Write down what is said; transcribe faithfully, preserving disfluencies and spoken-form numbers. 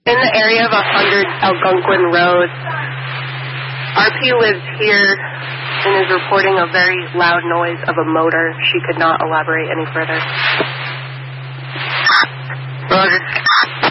in the area of one hundred Algonquin Road. R P lives here and is reporting a very loud noise of a motor. She could not elaborate any further. Roger.